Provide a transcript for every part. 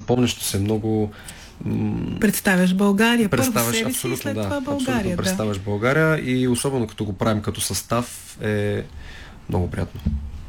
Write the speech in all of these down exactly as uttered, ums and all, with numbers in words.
запомнящо се, много... Представяш България, представяш, първо себе си и след да, това България. Абсолютно да. представяш България и особено като го правим като състав е много приятно.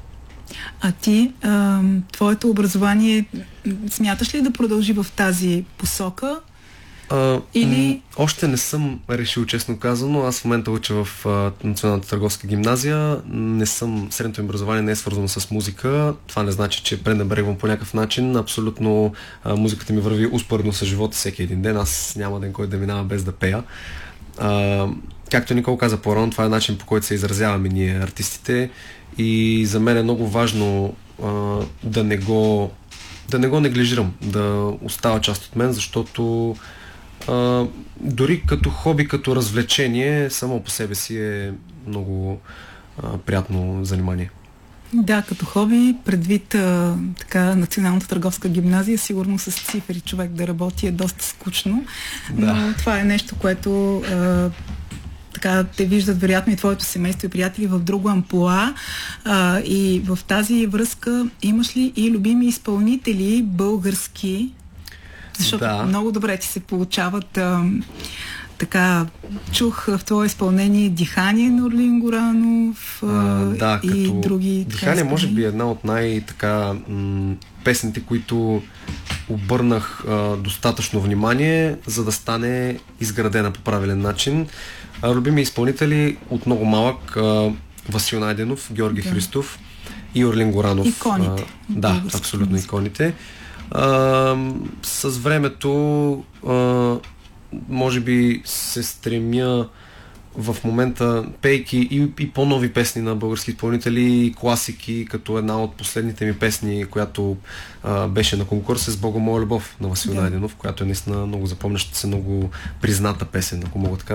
А ти, а, твоето образование, смяташ ли да продължи в тази посока? А, Или... м- още не съм решил, честно казано. Аз в момента уча в а, Националната търговска гимназия. Не съм, средното ми образование не е свързано с музика. Това не значи, че пренебрегвам по някакъв начин. Абсолютно а, музиката ми върви успоредно с живота всеки един ден. Аз няма ден, който да минава без да пея. А, както Никол каза по-рано, това е начин, по който се изразяваме ние, артистите. И за мен е много важно а, да не го да не го неглижирам, да остава част от мен, защото а, дори като хоби, като развлечение, само по себе си е много а, приятно занимание. Да, като хоби, предвид а, така, Националната търговска гимназия, сигурно с цифри човек да работи е доста скучно, Да. но това е нещо, което а, така те виждат вероятно и твоето семейство и приятели в друго амплоа. А, и в тази връзка имаш ли и любими изпълнители български? Защото да. много добре ти се получават а, така, чух в твое изпълнение Дихание на Орлин Горанов а, а, да, и като други. Дихание може би е една от най-така м- песните, които обърнах а, достатъчно внимание, за да стане изградена по правилен начин. А, любими изпълнители от много малък а, Васил Найденов, Георги да. Христов и Орлин Горанов. Иконите. А, да, абсолютно иконите. А, с времето а, може би се стремя в момента, пейки и, и по-нови песни на български изпълнители, и класики, като една от последните ми песни, която а, беше на конкурс, е С Богом моя любов на Васил да. Найденов, която е наистина много запомняща се, много призната песен, ако мога така